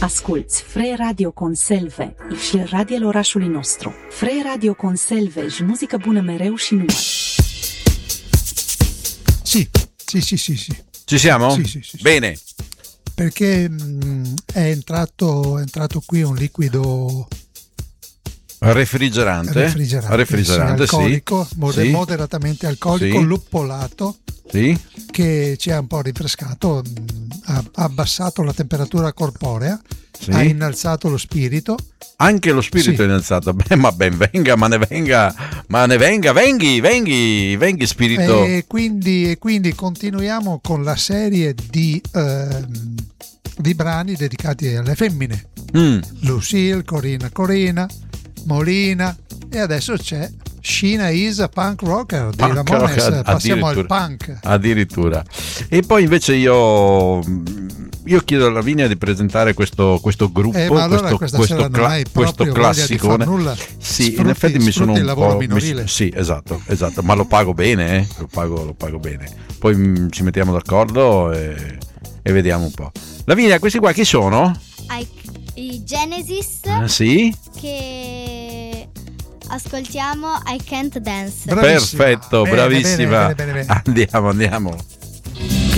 Asculți Free Radio Conselve și radiul orașului nostru. Free Radio Conselve și muzică bună mereu și numai. Sì. Ci siamo? Sì. Bene. Perché è entrato qui un liquido refrigerante, sì, sì. Alcolico, moderatamente alcolico, sì. luppolato, Sì. che ci ha un po' rinfrescato, ha abbassato la temperatura corporea, Sì. ha innalzato lo spirito. Anche lo spirito è innalzato. Beh, ma ben venga, ma ne venga, venghi spirito. E quindi continuiamo con la serie di brani dedicati alle femmine. Lucille, Corina, Molina, e adesso c'è Sheena is a punk rocker di Ramones. Passiamo al punk addirittura. E poi invece io chiedo a Lavinia di presentare questo gruppo, ma allora questo classicone. Sì, in effetti mi sono un po'. Sì, esatto, ma lo pago bene, lo pago bene. Poi ci mettiamo d'accordo e vediamo un po'. Lavinia, questi qua chi sono? I Genesis. Sì. Che ascoltiamo I Can't Dance. Perfetto, bravissima. Bene. Andiamo.